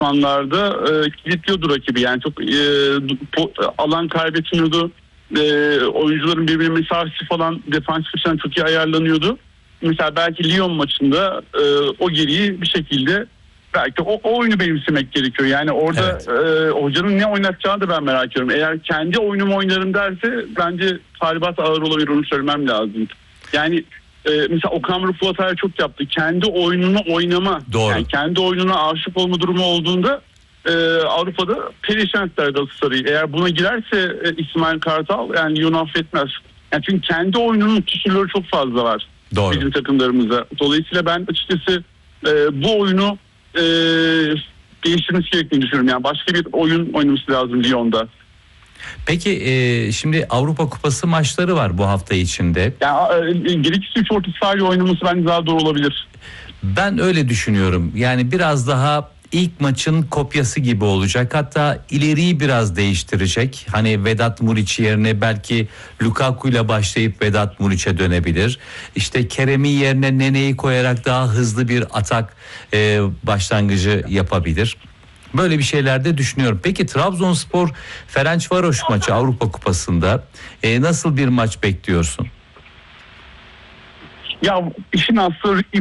deplasmanlarda kilitliyordu rakibi. Yani çok alan kaybetmiyordu. Oyuncuların birbirine mesafesi falan defansif açıdan çok iyi ayarlanıyordu. Mesela belki Lyon maçında o geriyi bir şekilde belki o oyunu benimsemek gerekiyor. Yani orada hocanın ne oynatacağını da ben merak ediyorum. Eğer kendi oyunumu oynarım derse bence talibat ağır olabilir, onu söylemem lazım. Yani mesela Okan Buruk bu hatayı çok yaptı. Kendi oyununu oynama, yani kendi oyununa aşık olma durumu olduğunda Avrupa'da perişan ettiler Galatasaray'ı. Eğer buna girerse İsmail Kartal yani Lyon'u affetmez. Yani çünkü kendi oyununun kusurları çok fazla var bizim takımlarımızda. Dolayısıyla ben açıkçası bu oyunu değiştirmesi gerektiğini düşünüyorum. Yani başka bir oyun oynaması lazım Lyon'da. Peki şimdi Avrupa Kupası maçları var bu hafta içinde. Yani gerekirse 3 orta sahayla oynaması bence daha doğru olabilir. Ben öyle düşünüyorum. Yani biraz daha ilk maçın kopyası gibi olacak. Hatta ileriyi biraz değiştirecek. Hani Vedat Muriç yerine belki Lukaku ile başlayıp Vedat Muriç'e dönebilir. İşte Kerem'in yerine Nene'yi koyarak daha hızlı bir atak başlangıcı yapabilir. Böyle bir şeyler de düşünüyorum. Peki Trabzonspor Ferencvaroş maçı Avrupa Kupası'nda nasıl bir maç bekliyorsun? Ya işin aslı